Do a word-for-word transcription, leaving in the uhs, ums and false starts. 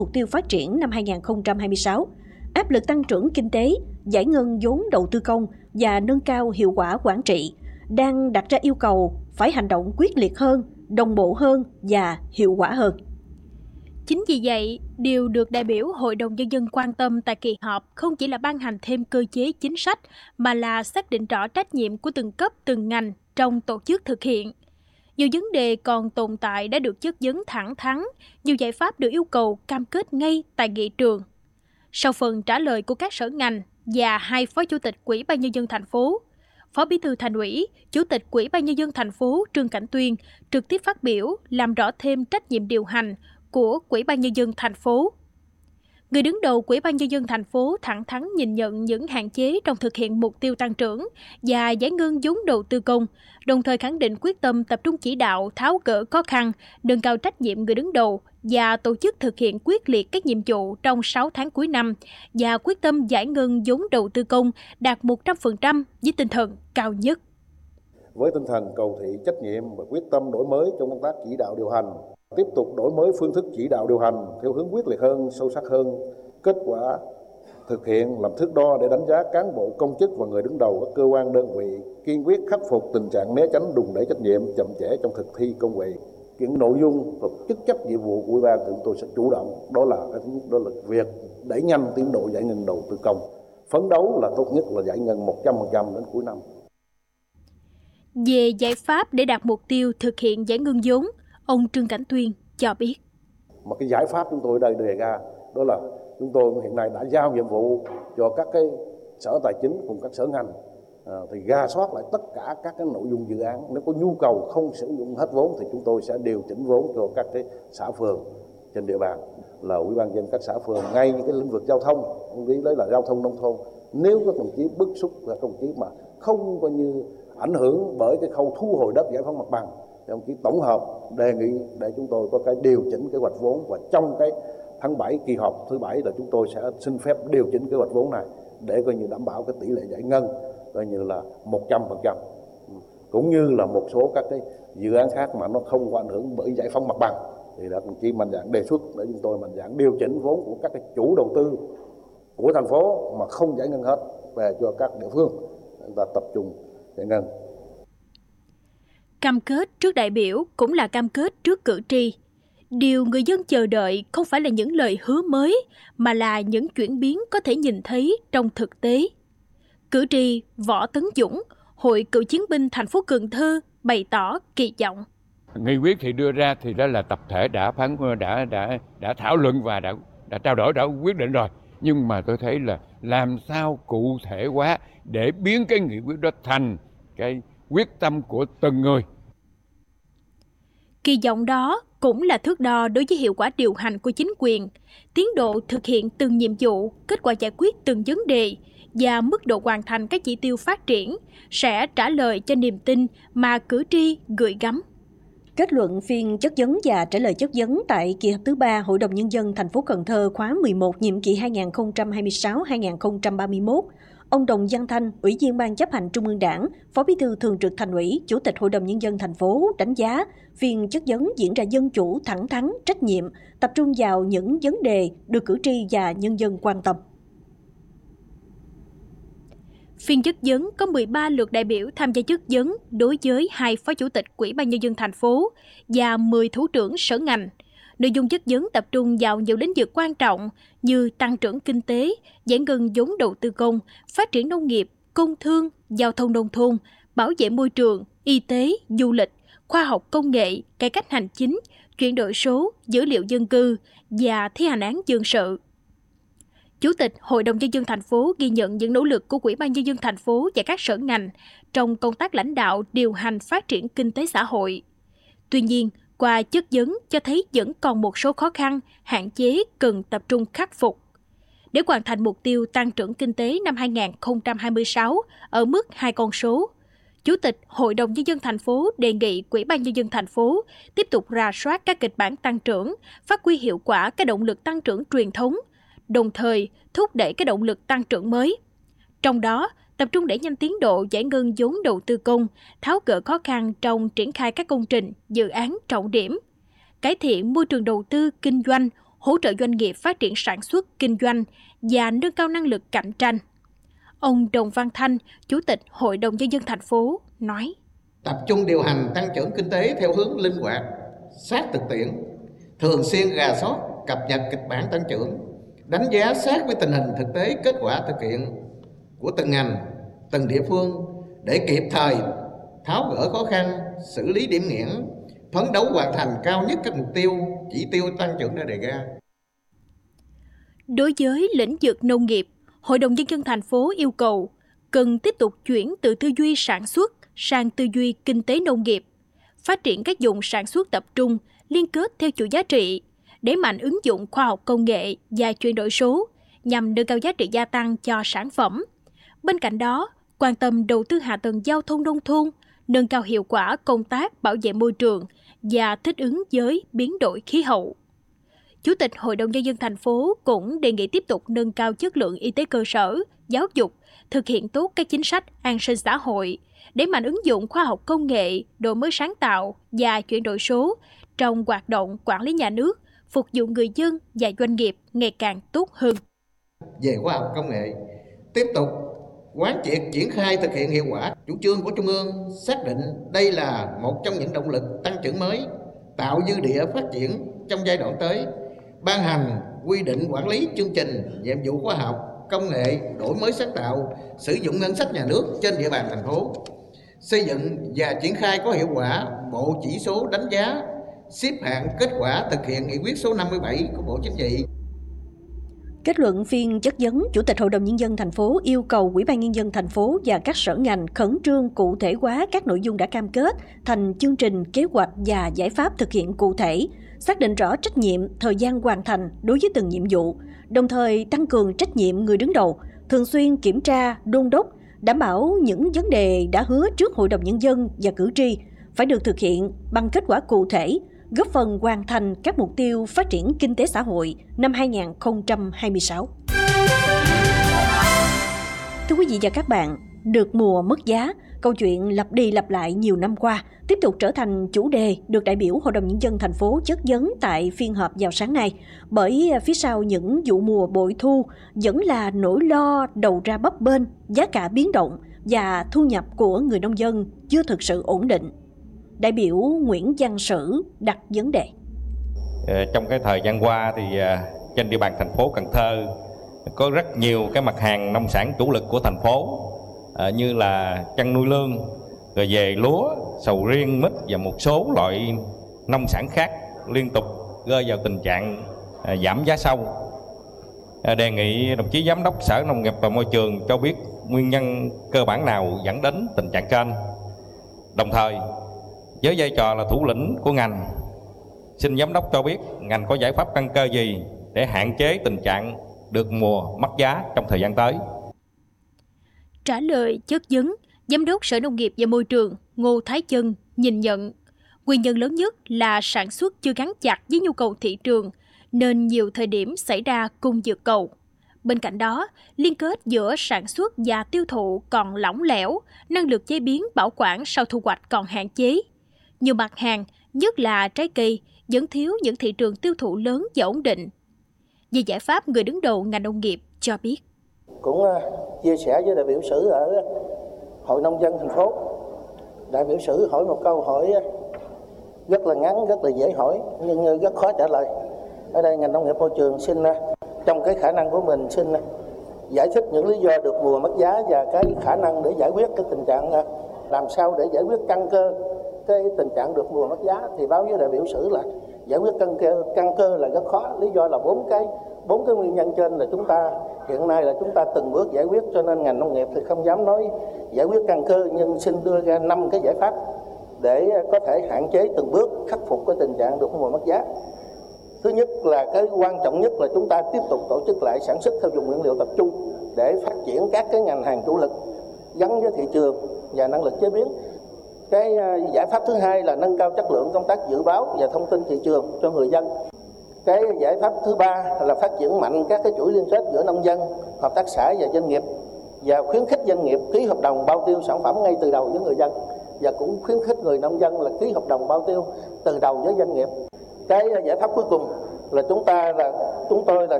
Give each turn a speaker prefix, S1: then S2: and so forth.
S1: mục tiêu phát triển năm hai không hai sáu, áp lực tăng trưởng kinh tế, giải ngân vốn đầu tư công và nâng cao hiệu quả quản trị đang đặt ra yêu cầu phải hành động quyết liệt hơn, đồng bộ hơn và hiệu quả hơn.
S2: Chính vì vậy, điều được đại biểu Hội đồng Nhân dân quan tâm tại kỳ họp không chỉ là ban hành thêm cơ chế chính sách, mà là xác định rõ trách nhiệm của từng cấp, từng ngành trong tổ chức thực hiện. Nhiều vấn đề còn tồn tại đã được chất vấn thẳng thắn, nhiều giải pháp được yêu cầu cam kết ngay tại nghị trường. Sau phần trả lời của các sở ngành và hai phó chủ tịch Ủy ban Nhân dân thành phố, Phó Bí thư Thành ủy, Chủ tịch Ủy ban Nhân dân thành phố Trương Cảnh Tuyên trực tiếp phát biểu làm rõ thêm trách nhiệm điều hành của Ủy ban Nhân dân thành phố. Người đứng đầu Ủy ban Nhân dân thành phố thẳng thắn nhìn nhận những hạn chế trong thực hiện mục tiêu tăng trưởng và giải ngân vốn đầu tư công, đồng thời khẳng định quyết tâm tập trung chỉ đạo tháo gỡ khó khăn, nâng cao trách nhiệm người đứng đầu và tổ chức thực hiện quyết liệt các nhiệm vụ trong sáu tháng cuối năm và quyết tâm giải ngân vốn đầu tư công đạt một trăm phần trăm với tinh thần cao nhất.
S3: Với tinh thần cầu thị, trách nhiệm và quyết tâm đổi mới trong công tác chỉ đạo điều hành, tiếp tục đổi mới phương thức chỉ đạo điều hành theo hướng quyết liệt hơn, sâu sắc hơn, kết quả thực hiện làm thước đo để đánh giá cán bộ công chức và người đứng đầu các cơ quan đơn vị, kiên quyết khắc phục tình trạng né tránh, đùn đẩy trách nhiệm, chậm trễ trong thực thi công vụ. Những nội dung và chức trách nhiệm vụ của Ủy ban thì chúng tôi sẽ chủ động, đó là cái thứ nhất, đó là việc đẩy nhanh tiến độ giải ngân đầu tư công, phấn đấu là tốt nhất là giải ngân một trăm phần trăm đến cuối năm.
S2: Về giải pháp để đạt mục tiêu thực hiện giải ngân vốn, ông Trương Cảnh Tuyên cho biết.
S3: Một cái giải pháp chúng tôi đây đề ra đó là chúng tôi hiện nay đã giao nhiệm vụ cho các cái sở tài chính cùng các sở ngành à, thì rà soát lại tất cả các cái nội dung dự án. Nếu có nhu cầu không sử dụng hết vốn thì chúng tôi sẽ điều chỉnh vốn cho các cái xã phường trên địa bàn, là Ủy ban nhân dân các xã phường ngay những cái lĩnh vực giao thông, ông lý lấy là giao thông nông thôn. Nếu các đồng chí bức xúc, các đồng chí mà không coi như ảnh hưởng bởi cái khâu thu hồi đất, giải phóng mặt bằng, thì ông chí tổng hợp đề nghị để chúng tôi có cái điều chỉnh kế hoạch vốn, và trong cái tháng bảy kỳ họp thứ bảy là chúng tôi sẽ xin phép điều chỉnh kế hoạch vốn này để coi như đảm bảo cái tỷ lệ giải ngân coi như là một trăm phần trăm, cũng như là một số các cái dự án khác mà nó không có ảnh hưởng bởi giải phóng mặt bằng thì đã đồng chí mạnh dạn đề xuất để chúng tôi mạnh dạn điều chỉnh vốn của các cái chủ đầu tư của thành phố mà không giải ngân hết về cho các địa phương, chúng ta tập trung giải ngân.
S2: Cam kết trước đại biểu cũng là cam kết trước cử tri. Điều người dân chờ đợi không phải là những lời hứa mới, mà là những chuyển biến có thể nhìn thấy trong thực tế. Cử tri Võ Tấn Dũng, Hội Cựu chiến binh thành phố Cần Thơ bày tỏ kỳ vọng.
S4: Nghị quyết thì đưa ra thì đó là tập thể đã phán đã đã đã thảo luận và đã đã trao đổi, đã quyết định rồi. Nhưng mà tôi thấy là làm sao cụ thể hóa để biến cái nghị quyết đó thành cái quyết tâm của từng người.
S2: Kỳ vọng đó cũng là thước đo đối với hiệu quả điều hành của chính quyền, tiến độ thực hiện từng nhiệm vụ, kết quả giải quyết từng vấn đề và mức độ hoàn thành các chỉ tiêu phát triển sẽ trả lời cho niềm tin mà cử tri gửi gắm.
S1: Kết luận phiên chất vấn và trả lời chất vấn tại kỳ họp thứ ba Hội đồng Nhân dân thành phố Cần Thơ khóa mười một nhiệm kỳ hai nghìn không trăm hai mươi sáu đến hai nghìn không trăm ba mươi mốt, ông Đồng Văn Thanh, Ủy viên Ban chấp hành Trung ương Đảng, Phó Bí thư Thường trực Thành ủy, Chủ tịch Hội đồng Nhân dân thành phố đánh giá phiên chất vấn diễn ra dân chủ, thẳng thắn, trách nhiệm, tập trung vào những vấn đề được cử tri và nhân dân quan tâm.
S2: Phiên chất vấn có mười ba lượt đại biểu tham gia chất vấn đối với hai phó chủ tịch Ủy ban Nhân dân thành phố và mười thủ trưởng sở ngành. Nội dung chất vấn tập trung vào nhiều lĩnh vực quan trọng như tăng trưởng kinh tế, giải ngân vốn đầu tư công, phát triển nông nghiệp, công thương, giao thông nông thôn, bảo vệ môi trường, y tế, du lịch, khoa học công nghệ, cải cách hành chính, chuyển đổi số, dữ liệu dân cư và thi hành án dân sự. Chủ tịch Hội đồng Nhân dân thành phố ghi nhận những nỗ lực của Ủy ban Nhân dân thành phố và các sở ngành trong công tác lãnh đạo, điều hành phát triển kinh tế xã hội. Tuy nhiên, qua chất vấn cho thấy vẫn còn một số khó khăn, hạn chế cần tập trung khắc phục. Để hoàn thành mục tiêu tăng trưởng kinh tế năm hai nghìn không trăm hai mươi sáu ở mức hai con số, Chủ tịch Hội đồng Nhân dân thành phố đề nghị Ủy ban Nhân dân thành phố tiếp tục rà soát các kịch bản tăng trưởng, phát huy hiệu quả các động lực tăng trưởng truyền thống, đồng thời thúc đẩy các động lực tăng trưởng mới. Trong đó, tập trung đẩy nhanh tiến độ giải ngân vốn đầu tư công, tháo gỡ khó khăn trong triển khai các công trình, dự án trọng điểm, cải thiện môi trường đầu tư, kinh doanh, hỗ trợ doanh nghiệp phát triển sản xuất, kinh doanh và nâng cao năng lực cạnh tranh. Ông Đồng Văn Thanh, Chủ tịch Hội đồng Nhân dân thành phố nói:
S5: Tập trung điều hành tăng trưởng kinh tế theo hướng linh hoạt, sát thực tiễn, thường xuyên rà soát, cập nhật kịch bản tăng trưởng, đánh giá sát với tình hình thực tế kết quả thực hiện của từng ngành, từng địa phương để kịp thời tháo gỡ khó khăn, xử lý điểm nghẽn, phấn đấu hoàn thành cao nhất các mục tiêu, chỉ tiêu tăng trưởng đã đề ra.
S2: Đối với lĩnh vực nông nghiệp, Hội đồng Nhân dân thành phố yêu cầu cần tiếp tục chuyển từ tư duy sản xuất sang tư duy kinh tế nông nghiệp, phát triển các vùng sản xuất tập trung, liên kết theo chuỗi giá trị, đẩy mạnh ứng dụng khoa học công nghệ và chuyển đổi số nhằm nâng cao giá trị gia tăng cho sản phẩm. Bên cạnh đó, quan tâm đầu tư hạ tầng giao thông nông thôn, nâng cao hiệu quả công tác bảo vệ môi trường và thích ứng với biến đổi khí hậu. Chủ tịch Hội đồng Nhân dân thành phố cũng đề nghị tiếp tục nâng cao chất lượng y tế cơ sở, giáo dục, thực hiện tốt các chính sách an sinh xã hội, đẩy mạnh ứng dụng khoa học công nghệ, đổi mới sáng tạo và chuyển đổi số trong hoạt động quản lý nhà nước, phục vụ người dân và doanh nghiệp ngày càng tốt hơn.
S5: Về khoa học công nghệ, tiếp tục quán triệt triển khai thực hiện hiệu quả chủ trương của Trung ương, xác định đây là một trong những động lực tăng trưởng mới, tạo dư địa phát triển trong giai đoạn tới, ban hành quy định quản lý chương trình, nhiệm vụ khoa học, công nghệ, đổi mới sáng tạo, sử dụng ngân sách nhà nước trên địa bàn thành phố, xây dựng và triển khai có hiệu quả bộ chỉ số đánh giá, xếp hạng kết quả thực hiện nghị quyết số năm mươi bảy của Bộ Chính trị.
S1: Kết luận phiên chất vấn, Chủ tịch Hội đồng Nhân dân thành phố yêu cầu Ủy ban Nhân dân thành phố và các sở ngành khẩn trương cụ thể hóa các nội dung đã cam kết thành chương trình, kế hoạch và giải pháp thực hiện cụ thể, xác định rõ trách nhiệm, thời gian hoàn thành đối với từng nhiệm vụ, đồng thời tăng cường trách nhiệm người đứng đầu, thường xuyên kiểm tra, đôn đốc, đảm bảo những vấn đề đã hứa trước Hội đồng Nhân dân và cử tri phải được thực hiện bằng kết quả cụ thể, góp phần hoàn thành các mục tiêu phát triển kinh tế xã hội năm hai nghìn không trăm hai mươi sáu. Thưa quý vị và các bạn, được mùa mất giá, câu chuyện lặp đi lặp lại nhiều năm qua tiếp tục trở thành chủ đề được đại biểu Hội đồng Nhân dân thành phố chất vấn tại phiên họp vào sáng nay, bởi phía sau những vụ mùa bội thu vẫn là nỗi lo đầu ra bấp bênh, giá cả biến động và thu nhập của người nông dân chưa thực sự ổn định. Đại biểu Nguyễn Văn Sử đặt vấn đề.
S6: Trong cái thời gian qua thì trên địa bàn thành phố Cần Thơ có rất nhiều cái mặt hàng nông sản chủ lực của thành phố, như là chăn nuôi lương, rồi về lúa, sầu riêng, mít và một số loại nông sản khác liên tục rơi vào tình trạng giảm giá sâu. Đề nghị đồng chí Giám đốc Sở Nông nghiệp và Môi trường cho biết nguyên nhân cơ bản nào dẫn đến tình trạng trên. Đồng thời, với vai trò là thủ lĩnh của ngành, xin Giám đốc cho biết ngành có giải pháp căn cơ gì để hạn chế tình trạng được mùa mất giá trong thời gian tới.
S2: Trả lời chất vấn, Giám đốc Sở Nông nghiệp và Môi trường Ngô Thái Chân nhìn nhận nguyên nhân lớn nhất là sản xuất chưa gắn chặt với nhu cầu thị trường, nên nhiều thời điểm xảy ra cung vượt cầu. Bên cạnh đó, liên kết giữa sản xuất và tiêu thụ còn lỏng lẻo, năng lực chế biến bảo quản sau thu hoạch còn hạn chế. Nhiều mặt hàng, nhất là trái cây, vẫn thiếu những thị trường tiêu thụ lớn và ổn định. Về giải pháp, người đứng đầu ngành nông nghiệp cho biết.
S7: Cũng chia sẻ với đại biểu Sử ở Hội Nông dân thành phố. Đại biểu Sử hỏi một câu hỏi rất là ngắn, rất là dễ hỏi, nhưng rất khó trả lời. Ở đây ngành nông nghiệp môi trường xin, trong cái khả năng của mình, xin giải thích những lý do được mùa mất giá và cái khả năng để giải quyết cái tình trạng, làm sao để giải quyết căn cơ cái tình trạng được mùa mất giá. Thì báo với đại biểu Sử là giải quyết căn cơ, căn cơ là rất khó. Lý do là bốn cái bốn cái nguyên nhân trên là chúng ta hiện nay là chúng ta từng bước giải quyết, cho nên ngành nông nghiệp thì không dám nói giải quyết căn cơ, nhưng xin đưa ra năm cái giải pháp để có thể hạn chế từng bước khắc phục cái tình trạng được mùa mất giá. Thứ nhất là cái quan trọng nhất là chúng ta tiếp tục tổ chức lại sản xuất theo vùng nguyên liệu tập trung để phát triển các cái ngành hàng chủ lực gắn với thị trường và năng lực chế biến. Cái giải pháp thứ hai là nâng cao chất lượng công tác dự báo và thông tin thị trường cho người dân. Cái giải pháp thứ ba là phát triển mạnh các cái chuỗi liên kết giữa nông dân, hợp tác xã và doanh nghiệp, và khuyến khích doanh nghiệp ký hợp đồng bao tiêu sản phẩm ngay từ đầu với người dân, và cũng khuyến khích người nông dân là ký hợp đồng bao tiêu từ đầu với doanh nghiệp. Cái giải pháp cuối cùng là chúng ta là chúng tôi là